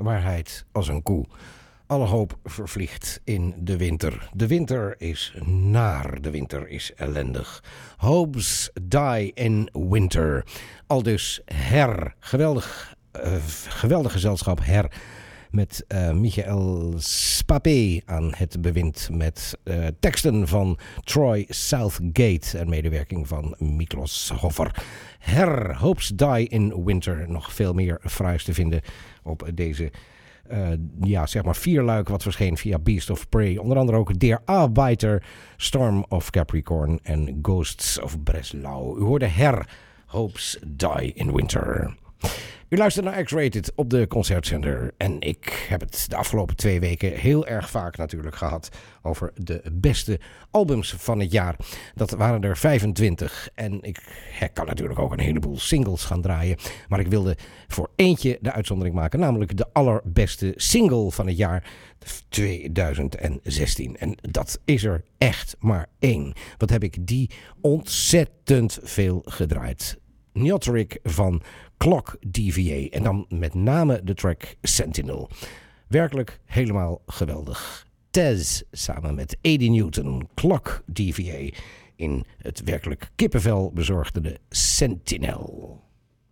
waarheid als een koe. Alle hoop vervliegt in de winter. De winter is naar, de winter is ellendig. Hopes die in winter. Aldus Her, geweldig gezelschap Her. Met Michael Spapé aan het bewind. Met teksten van Troy Southgate en medewerking van Miklos Hoffer. Her, Hopes Die in Winter. Nog veel meer fraais te vinden op deze vierluik wat verscheen via Beast of Prey. Onder andere ook Der Arbeiter, Storm of Capricorn en Ghosts of Breslau. U hoorde Her, Hopes Die in Winter. U luistert naar X-Rated op de Concertzender. En ik heb het de afgelopen 2 weken heel erg vaak natuurlijk gehad over de beste albums van het jaar. Dat waren er 25. En ik kan natuurlijk ook een heleboel singles gaan draaien. Maar ik wilde voor eentje de uitzondering maken. Namelijk de allerbeste single van het jaar 2016. En dat is er echt maar 1. Wat heb ik die ontzettend veel gedraaid. Neoteric van Clock DVA. En dan met name de track Sentinel. Werkelijk helemaal geweldig. Tez samen met Eddie Newton. Clock DVA in het werkelijk kippenvel bezorgde Sentinel.